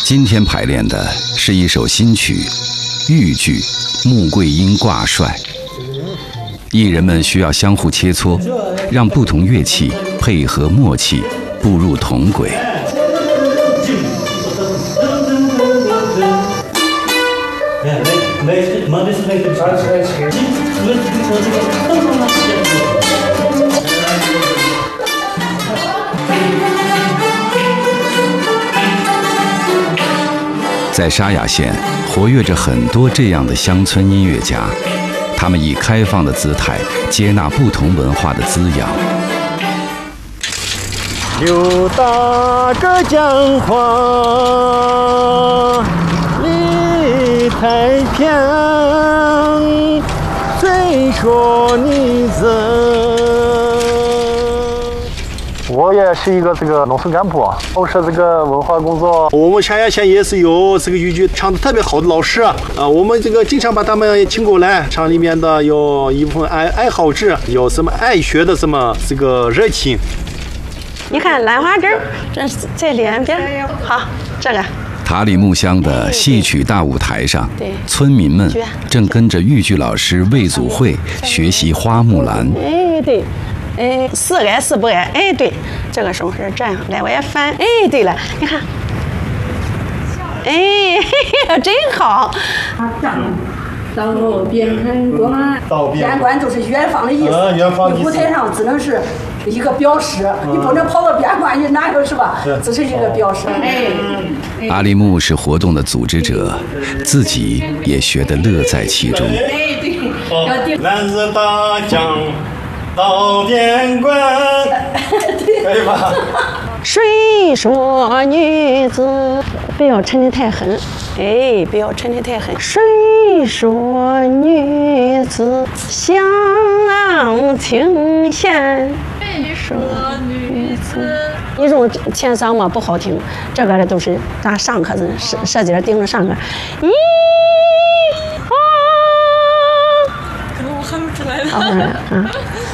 今天排练的是一首新曲《豫剧·穆桂英挂帅》，艺人们需要相互切磋，让不同乐器配合默契，步入同轨。在沙雅县活跃着很多这样的乡村音乐家，他们以开放的姿态接纳不同文化的滋养。 刘大哥讲话理太平，虽说你我也是一个农村干部，从事文化工作。我们沙雅县也是有豫剧唱得特别好的老师啊，我们经常把他们请过来，厂里面的有一部分爱好者，有什么爱学的热情。 你看兰花指在两边，好，这个。 塔里木乡的戏曲大舞台上，村民们正跟着豫剧老师魏祖慧学习花木兰。 哎，对。哎，是挨是不挨？哎，对，这个手是这样，来，我也翻。哎，对了，你看，哎，嘿嘿，真好。 道边看官，边关就是远方的意思。你舞台上只能是一个标识，你不能跑到边关去，哪有是吧？只是一个标识。 阿里木是活动的组织者，自己也学得乐在其中。 哎，对， 男子大将。到边关，对吧？ 谁说女子不要沉得太狠？哎，不要沉得太狠。谁说女子相听弦？谁说女子？你用前嗓嘛不好听，这个都是咱上课舌尖顶着上课。咦啊！ 可能我喊不出来了。 啊。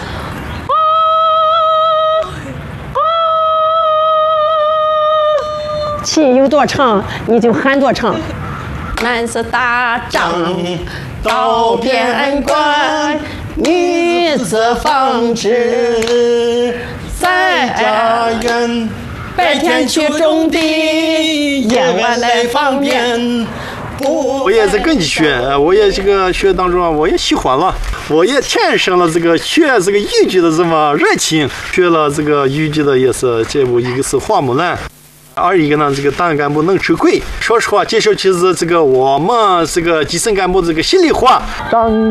气有多长，你就喊多长。男子打仗到边关，女子纺织在家园。白天去种地，夜晚来方便。 我也在跟你学，我也学当中，我也喜欢了，我也天生了学豫剧的热情，学了豫剧的也是这部，一个是花木兰。二一个呢，党干部能吃亏。说实话，这首曲子我们基层干部心里话。